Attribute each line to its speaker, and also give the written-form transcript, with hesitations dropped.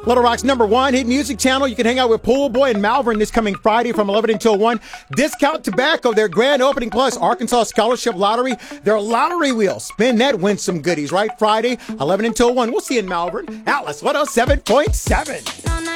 Speaker 1: Little Rock's #1 hit music channel. You can hang out with Pool Boy and Malvern this coming Friday from 11 until 1. Discount Tobacco, their grand opening, plus Arkansas Scholarship Lottery, their lottery wheel. Spin that, win some goodies, right? Friday, 11 until 1. We'll see you in Malvern. Atlas 107.7.